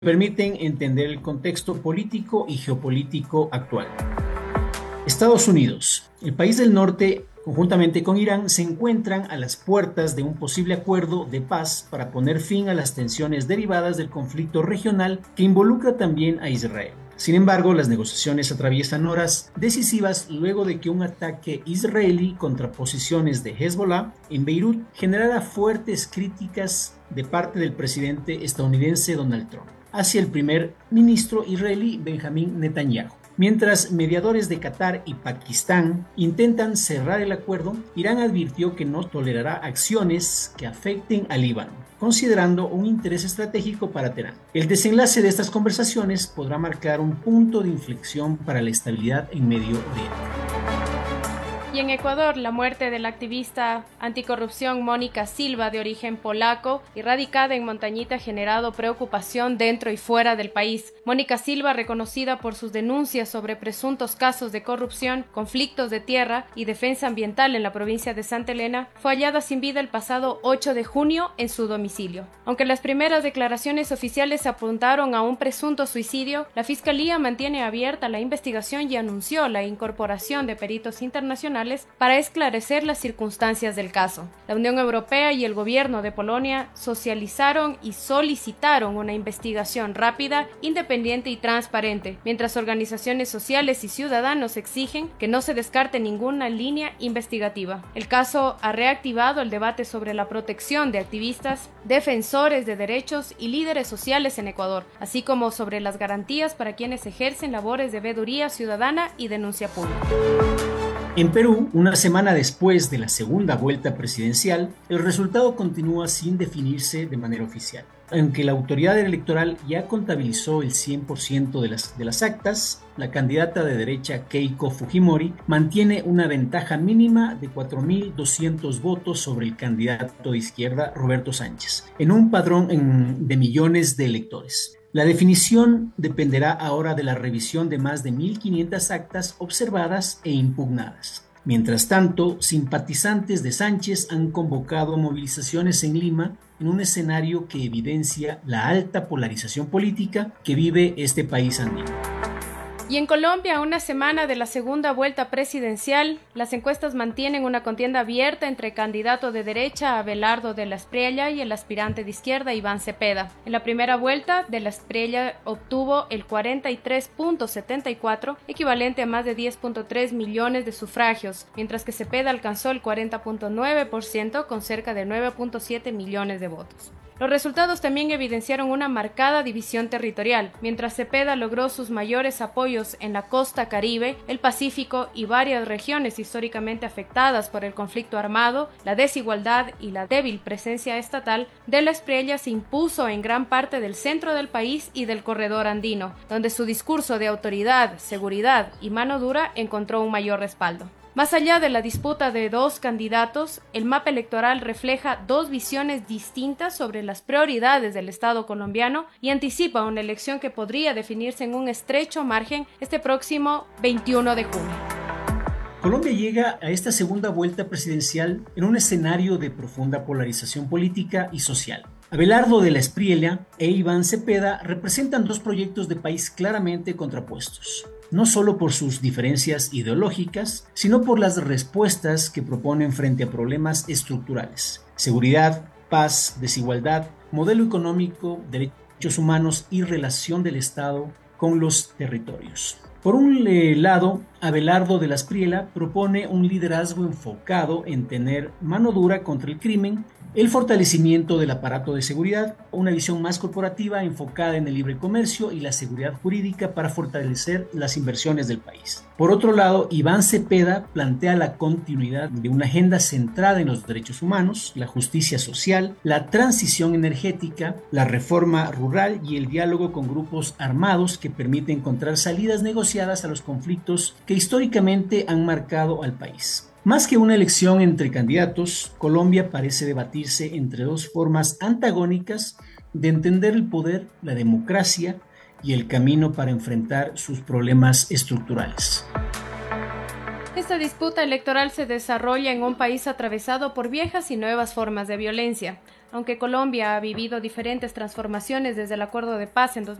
permiten entender el contexto político y geopolítico actual. Estados Unidos, el país del norte, conjuntamente con Irán, se encuentran a las puertas de un posible acuerdo de paz para poner fin a las tensiones derivadas del conflicto regional que involucra también a Israel. Sin embargo, las negociaciones atraviesan horas decisivas luego de que un ataque israelí contra posiciones de Hezbollah en Beirut generara fuertes críticas de parte del presidente estadounidense Donald Trump hacia el primer ministro israelí Benjamín Netanyahu. Mientras mediadores de Qatar y Pakistán intentan cerrar el acuerdo, Irán advirtió que no tolerará acciones que afecten al Líbano, considerando un interés estratégico para Teherán. El desenlace de estas conversaciones podrá marcar un punto de inflexión para la estabilidad en Medio Oriente. Y en Ecuador, la muerte de la activista anticorrupción Mónica Silva, de origen polaco y radicada en Montañita, ha generado preocupación dentro y fuera del país. Mónica Silva, reconocida por sus denuncias sobre presuntos casos de corrupción, conflictos de tierra y defensa ambiental en la provincia de Santa Elena, fue hallada sin vida el pasado 8 de junio en su domicilio. Aunque las primeras declaraciones oficiales apuntaron a un presunto suicidio, la Fiscalía mantiene abierta la investigación y anunció la incorporación de peritos internacionales para esclarecer las circunstancias del caso. La Unión Europea y el gobierno de Polonia socializaron y solicitaron una investigación rápida, independiente y transparente, mientras organizaciones sociales y ciudadanos exigen que no se descarte ninguna línea investigativa. El caso ha reactivado el debate sobre la protección de activistas, defensores de derechos y líderes sociales en Ecuador, así como sobre las garantías para quienes ejercen labores de veeduría ciudadana y denuncia pública. En Perú, una semana después de la segunda vuelta presidencial, el resultado continúa sin definirse de manera oficial. Aunque la autoridad electoral ya contabilizó el 100% de las actas, la candidata de derecha Keiko Fujimori mantiene una ventaja mínima de 4.200 votos sobre el candidato de izquierda Roberto Sánchez, en un padrón de millones de electores. La definición dependerá ahora de la revisión de más de 1.500 actas observadas e impugnadas. Mientras tanto, simpatizantes de Sánchez han convocado movilizaciones en Lima en un escenario que evidencia la alta polarización política que vive este país andino. Y en Colombia, a una semana de la segunda vuelta presidencial, las encuestas mantienen una contienda abierta entre el candidato de derecha Abelardo de la Espriella y el aspirante de izquierda Iván Cepeda. En la primera vuelta, de la Espriella obtuvo el 43.74, equivalente a más de 10.3 millones de sufragios, mientras que Cepeda alcanzó el 40.9% con cerca de 9.7 millones de votos. Los resultados también evidenciaron una marcada división territorial. Mientras Cepeda logró sus mayores apoyos en la costa Caribe, el Pacífico y varias regiones históricamente afectadas por el conflicto armado, la desigualdad y la débil presencia estatal, de la Espriella se impuso en gran parte del centro del país y del corredor andino, donde su discurso de autoridad, seguridad y mano dura encontró un mayor respaldo. Más allá de la disputa de dos candidatos, el mapa electoral refleja dos visiones distintas sobre las prioridades del Estado colombiano y anticipa una elección que podría definirse en un estrecho margen este próximo 21 de junio. Colombia llega a esta segunda vuelta presidencial en un escenario de profunda polarización política y social. Abelardo de la Espriella e Iván Cepeda representan dos proyectos de país claramente contrapuestos, no solo por sus diferencias ideológicas, sino por las respuestas que proponen frente a problemas estructurales: seguridad, paz, desigualdad, modelo económico, derechos humanos y relación del Estado con los territorios. Por un lado, Abelardo de la Espriella propone un liderazgo enfocado en tener mano dura contra el crimen, el fortalecimiento del aparato de seguridad, una visión más corporativa enfocada en el libre comercio y la seguridad jurídica para fortalecer las inversiones del país. Por otro lado, Iván Cepeda plantea la continuidad de una agenda centrada en los derechos humanos, la justicia social, la transición energética, la reforma rural y el diálogo con grupos armados que permite encontrar salidas negociadas a los conflictos que históricamente han marcado al país. Más que una elección entre candidatos, Colombia parece debatirse entre dos formas antagónicas de entender el poder, la democracia y el camino para enfrentar sus problemas estructurales. Esta disputa electoral se desarrolla en un país atravesado por viejas y nuevas formas de violencia. Aunque Colombia ha vivido diferentes transformaciones desde el Acuerdo de Paz en